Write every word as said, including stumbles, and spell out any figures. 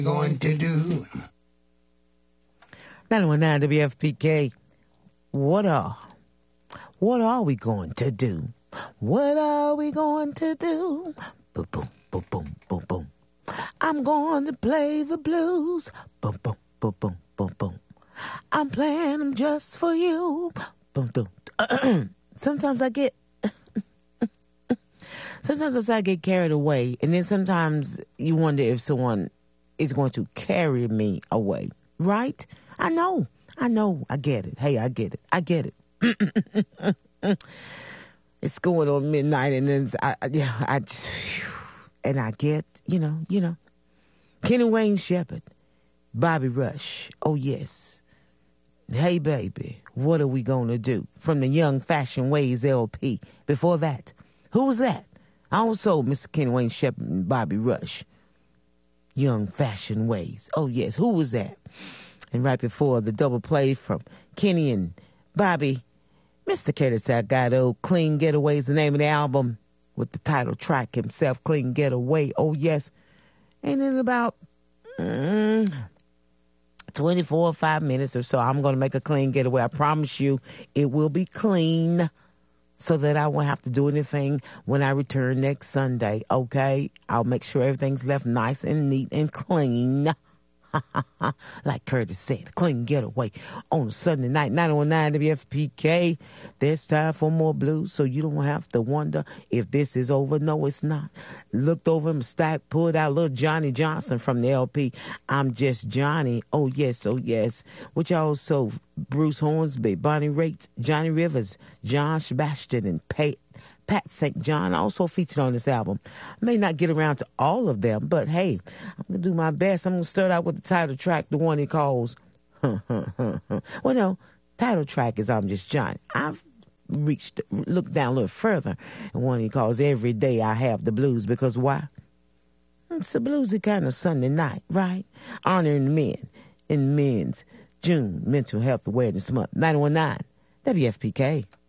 Going to do nine one nine W F P K. What are, what are we going to do? What are we going to do? Boom, boom, boom, boom, boom, boom. I'm going to play the blues. Boom, boom, boom, boom, boom, boom. I'm playing them just for you. Boom, boom. Sometimes I get, sometimes I get carried away, and then sometimes you wonder if someone is going to carry me away, right? I know, I know, I get it. Hey, I get it, I get it. It's going on midnight, and then I, yeah, I just, and I get, you know, you know, Kenny Wayne Shepherd, Bobby Rush, oh yes. Hey baby, what are we gonna do? From the Young Fashion Ways L P. Before that, who was that? Also, Mister Kenny Wayne Shepherd and Bobby Rush. Young Fashion Ways. Oh, yes. Who was that? And right before the double play from Kenny and Bobby, Mister Curtis Salgado, Clean Getaway is the name of the album, with the title track himself, Clean Getaway. Oh, yes. And in about mm, twenty-four or five minutes or so, I'm going to make a clean getaway. I promise you it will be clean, so that I won't have to do anything when I return next Sunday, okay? I'll make sure everything's left nice and neat and clean. Like Curtis said, clean getaway on a Sunday night, nine oh nine W F P K. There's time for more blues, so you don't have to wonder if this is over. No, it's not. Looked over him, stack, pulled out little Johnny Johnson from the L P. I'm Just Johnny. Oh, yes, oh, yes. Which also Bruce Hornsby, Bonnie Raitt, Johnny Rivers, John Sebastian, and Pat, Pat Saint John also featured on this album. I may not get around to all of them, but hey, I'm going to do my best. I'm going to start out with the title track, the one he calls, well, no, title track is I'm Just Johnny. I've reached, looked down a little further, and one he calls Every Day I Have the Blues, because why? It's a bluesy kind of Sunday night, right? Honoring men in men's June Mental Health Awareness Month. nine one nine W F P K.